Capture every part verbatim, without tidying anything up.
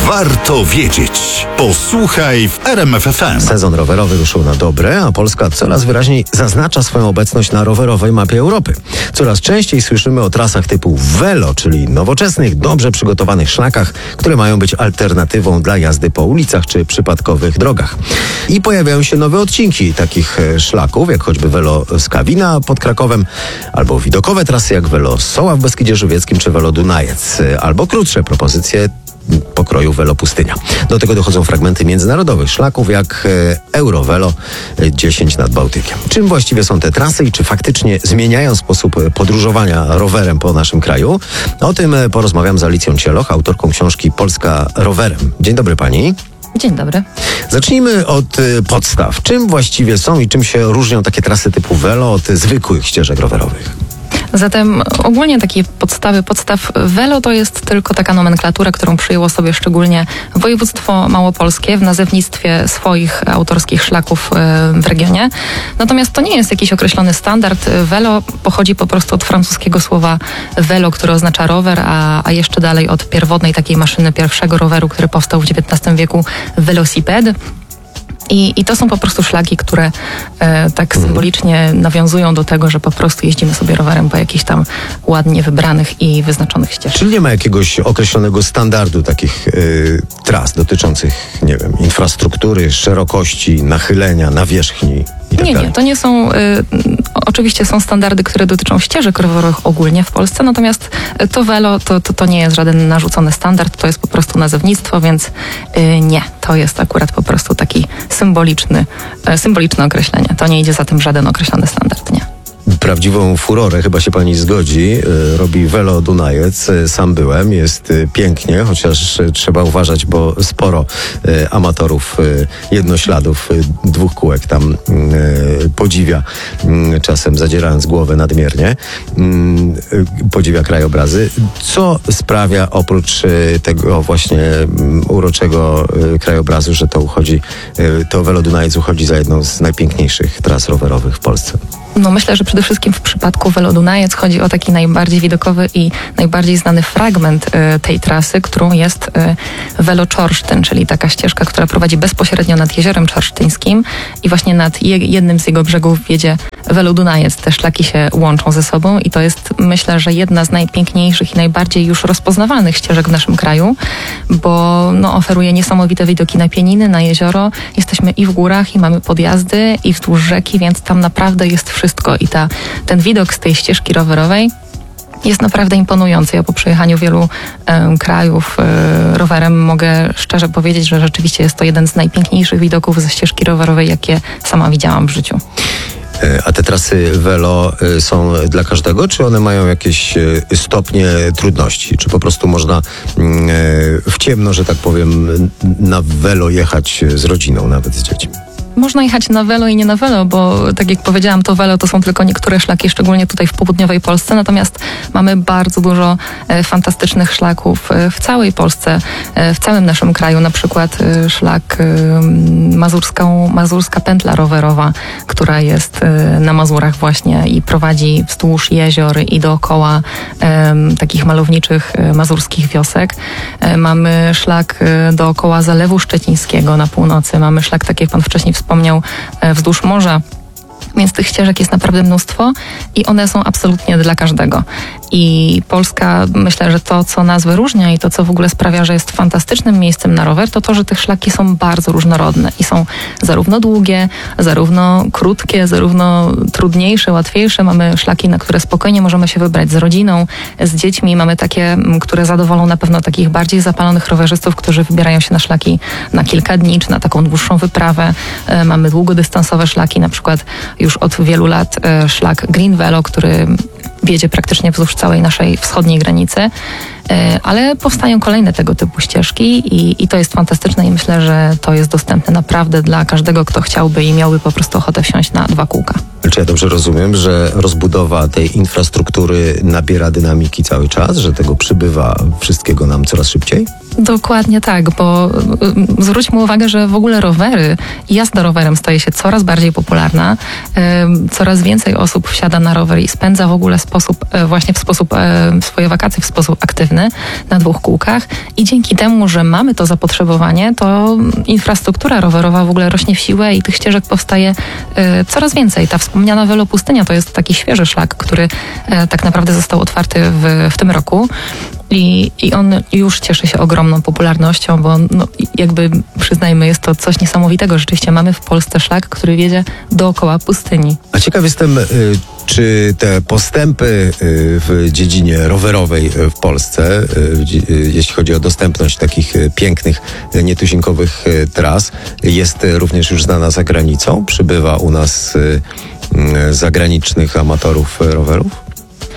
Warto wiedzieć. Posłuchaj w R M F F M. Sezon rowerowy ruszył na dobre, a Polska coraz wyraźniej zaznacza swoją obecność na rowerowej mapie Europy. Coraz częściej słyszymy o trasach typu Velo, czyli nowoczesnych, dobrze przygotowanych szlakach, które mają być alternatywą dla jazdy po ulicach czy przypadkowych drogach. I pojawiają się nowe odcinki takich szlaków, jak choćby Velo z Kawina pod Krakowem, albo widokowe trasy jak Velo z Soła w Beskidzie Żywieckim czy Velo Dunajec, albo krótsze propozycje pokroju Velo Pustynia. Do tego dochodzą fragmenty międzynarodowych szlaków jak Eurovelo dziesięć nad Bałtykiem. Czym właściwie są te trasy i czy faktycznie zmieniają sposób podróżowania rowerem po naszym kraju? O tym porozmawiam z Alicją Cieloch, autorką książki Polska rowerem. Dzień dobry pani. Dzień dobry. Zacznijmy od podstaw. Czym właściwie są i czym się różnią takie trasy typu Velo od zwykłych ścieżek rowerowych? Zatem ogólnie takie podstawy podstaw Velo to jest tylko taka nomenklatura, którą przyjęło sobie szczególnie województwo małopolskie w nazewnictwie swoich autorskich szlaków w regionie. Natomiast to nie jest jakiś określony standard. Velo pochodzi po prostu od francuskiego słowa velo, które oznacza rower, a, a jeszcze dalej od pierwotnej takiej maszyny pierwszego roweru, który powstał w dziewiętnastym wieku, velocipede. I, I to są po prostu szlaki, które e, tak symbolicznie nawiązują do tego, że po prostu jeździmy sobie rowerem po jakichś tam ładnie wybranych i wyznaczonych ścieżkach. Czyli nie ma jakiegoś określonego standardu takich y, tras dotyczących, nie wiem, infrastruktury, szerokości, nachylenia, nawierzchni? Nie, nie, to nie są, y, oczywiście są standardy, które dotyczą ścieżek rowerowych ogólnie w Polsce, natomiast to Velo to, to, to nie jest żaden narzucony standard, to jest po prostu nazewnictwo, więc y, nie, to jest akurat po prostu taki symboliczny, y, symboliczne określenie. To nie idzie za tym żaden określony standard, nie. Prawdziwą furorę, chyba się pani zgodzi, robi Velo Dunajec. Sam byłem, jest pięknie, chociaż trzeba uważać, bo sporo amatorów jednośladów, dwóch kółek tam podziwia, czasem zadzierając głowę nadmiernie, podziwia krajobrazy. Co sprawia oprócz tego właśnie uroczego krajobrazu, że to uchodzi, to Velo Dunajec uchodzi za jedną z najpiękniejszych tras rowerowych w Polsce? No myślę, że przede wszystkim w przypadku Velo Dunajec chodzi o taki najbardziej widokowy i najbardziej znany fragment y, tej trasy, którą jest y, Velo Czorsztyn, czyli taka ścieżka, która prowadzi bezpośrednio nad jeziorem czorsztyńskim i właśnie nad je, jednym z jego brzegów wiedzie Velo Dunajec. Te szlaki się łączą ze sobą i to jest, myślę, że jedna z najpiękniejszych i najbardziej już rozpoznawalnych ścieżek w naszym kraju, bo no, oferuje niesamowite widoki na pieniny, na jezioro. Jesteśmy i w górach, i mamy podjazdy, i wzdłuż rzeki, więc tam naprawdę jest wszystko. Wszystko i ta, ten widok z tej ścieżki rowerowej jest naprawdę imponujący. Ja po przejechaniu wielu e, krajów e, rowerem mogę szczerze powiedzieć, że rzeczywiście jest to jeden z najpiękniejszych widoków ze ścieżki rowerowej, jakie sama widziałam w życiu. A te trasy Velo są dla każdego, czy one mają jakieś stopnie trudności? Czy po prostu można w ciemno, że tak powiem, na Velo jechać z rodziną, nawet z dziećmi? Można jechać na Velo i nie na Velo, bo tak jak powiedziałam, to Velo to są tylko niektóre szlaki, szczególnie tutaj w południowej Polsce, natomiast mamy bardzo dużo e, fantastycznych szlaków e, w całej Polsce, e, w całym naszym kraju, na przykład e, szlak e, mazurską, mazurska pętla rowerowa, która jest e, na Mazurach właśnie i prowadzi wzdłuż jezior i dookoła e, takich malowniczych e, mazurskich wiosek. E, mamy szlak e, dookoła Zalewu Szczecińskiego na północy, mamy szlak, tak jak pan wcześniej wspomniał, wzdłuż morza. Więc tych ścieżek jest naprawdę mnóstwo i one są absolutnie dla każdego. I Polska, myślę, że to, co nas wyróżnia i to, co w ogóle sprawia, że jest fantastycznym miejscem na rower, to to, że te szlaki są bardzo różnorodne i są zarówno długie, zarówno krótkie, zarówno trudniejsze, łatwiejsze. Mamy szlaki, na które spokojnie możemy się wybrać z rodziną, z dziećmi. Mamy takie, które zadowolą na pewno takich bardziej zapalonych rowerzystów, którzy wybierają się na szlaki na kilka dni, czy na taką dłuższą wyprawę. Mamy długodystansowe szlaki, na przykład już od wielu lat szlak Green Velo, który wiedzie praktycznie wzdłuż całej naszej wschodniej granicy, ale powstają kolejne tego typu ścieżki i, i to jest fantastyczne i myślę, że to jest dostępne naprawdę dla każdego, kto chciałby i miałby po prostu ochotę wsiąść na dwa kółka. Czy ja dobrze rozumiem, że rozbudowa tej infrastruktury nabiera dynamiki cały czas, że tego przybywa wszystkiego nam coraz szybciej? Dokładnie tak, bo y, zwróćmy uwagę, że w ogóle rowery i jazda rowerem staje się coraz bardziej popularna. Y, coraz więcej osób wsiada na rower i spędza w ogóle sposób, y, właśnie w sposób y, swoje wakacje w sposób aktywny na dwóch kółkach i dzięki temu, że mamy to zapotrzebowanie, to infrastruktura rowerowa w ogóle rośnie w siłę i tych ścieżek powstaje y, coraz więcej. Ta wspomniana Velopustynia to jest taki świeży szlak, który y, tak naprawdę został otwarty w, w tym roku. I, I on już cieszy się ogromną popularnością, bo no, jakby przyznajmy, jest to coś niesamowitego. Rzeczywiście mamy w Polsce szlak, który wiedzie dookoła pustyni. A ciekaw jestem, y, czy te postępy y, w dziedzinie rowerowej y, w Polsce, y, y, jeśli chodzi o dostępność takich y, pięknych, y, nietuzinkowych y, tras, jest y, również już znana za granicą? Przybywa u nas y, y, zagranicznych amatorów y, rowerów?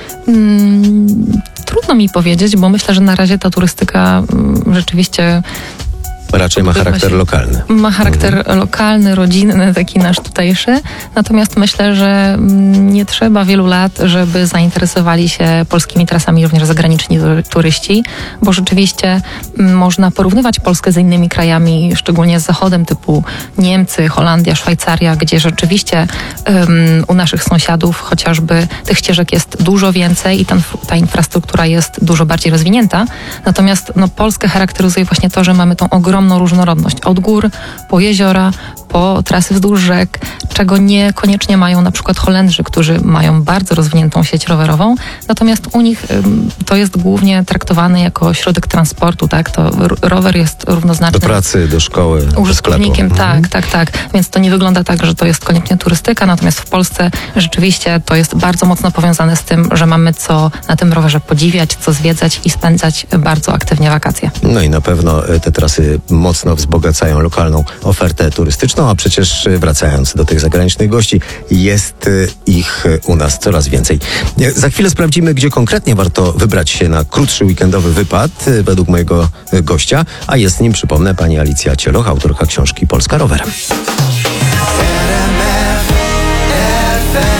Hmm, trudno mi powiedzieć, bo myślę, że na razie ta turystyka mm, rzeczywiście Raczej ma charakter lokalny. Ma charakter mhm. lokalny, rodzinny, taki nasz tutejszy. Natomiast myślę, że mm, nie trzeba wielu lat, żeby zainteresowali się polskimi trasami również zagraniczni turyści, bo rzeczywiście mm, można porównywać Polskę z innymi krajami, szczególnie z Zachodem, typu Niemcy, Holandia, Szwajcaria, gdzie rzeczywiście um, u naszych sąsiadów chociażby tych ścieżek jest dużo więcej i ta, ta infrastruktura jest dużo bardziej rozwinięta. Natomiast no, Polskę charakteryzuje właśnie to, że mamy tą ogromną ogromną różnorodność. Od gór, po jeziora, po trasy wzdłuż rzek, czego niekoniecznie mają na przykład Holendrzy, którzy mają bardzo rozwiniętą sieć rowerową. Natomiast u nich ym, to jest głównie traktowane jako środek transportu, tak? To r- rower jest równoznaczny. Do pracy, do szkoły, użytkownikiem, do sklepu. tak, tak, tak. Więc to nie wygląda tak, że to jest koniecznie turystyka, natomiast w Polsce rzeczywiście to jest bardzo mocno powiązane z tym, że mamy co na tym rowerze podziwiać, co zwiedzać i spędzać bardzo aktywnie wakacje. No i na pewno te trasy mocno wzbogacają lokalną ofertę turystyczną, a przecież wracając do tych zagranicznych gości, jest ich u nas coraz więcej. Za chwilę sprawdzimy, gdzie konkretnie warto wybrać się na krótszy weekendowy wypad według mojego gościa, a jest nim, przypomnę, pani Alicja Cieloch, autorka książki Polska rowerem.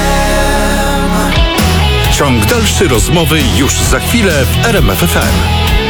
Ciąg dalszy rozmowy już za chwilę w R M F F M.